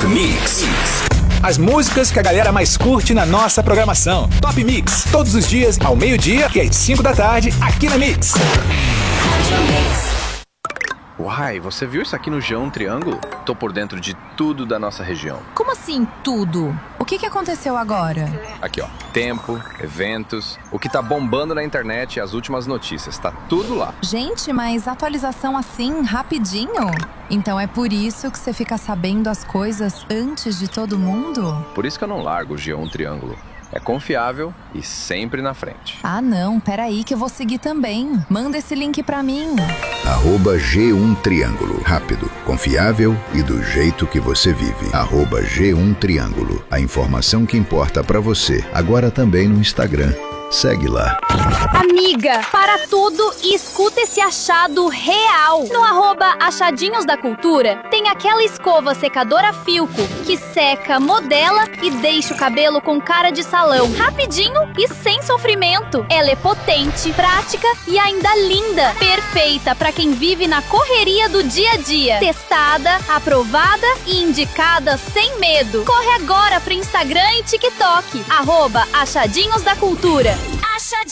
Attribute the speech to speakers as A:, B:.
A: Mix. As músicas que a galera mais curte na nossa programação. Top Mix, todos os dias, ao meio-dia e às 5 da tarde, aqui na Mix.
B: Uai, você viu isso aqui no G1 Triângulo? Tô por dentro de tudo da nossa região.
C: Como assim, tudo? O que aconteceu agora?
B: Aqui, ó. Tempo, eventos, o que tá bombando na internet e as últimas notícias. Tá tudo lá.
C: Gente, mas atualização assim, rapidinho? Então é por isso que você fica sabendo as coisas antes de todo mundo?
B: Por isso que eu não largo o G1 Triângulo. É confiável e sempre na frente.
C: Ah não, peraí que eu vou seguir também. Manda esse link pra mim.
D: @G1 Triângulo. Rápido, confiável e do jeito que você vive. @G1 Triângulo. A informação que importa pra você. Agora também no Instagram. Segue lá.
E: Amiga, para tudo e escuta esse achado real. No @Achadinhos da Cultura, tem aquela escova secadora Filco que seca, modela e deixa o cabelo com cara de salão. Rapidinho e sem sofrimento. Ela é potente, prática e ainda linda. Perfeita para quem vive na correria do dia a dia. Testada, aprovada e indicada sem medo. Corre agora pro Instagram e TikTok. @Achadinhos da Cultura.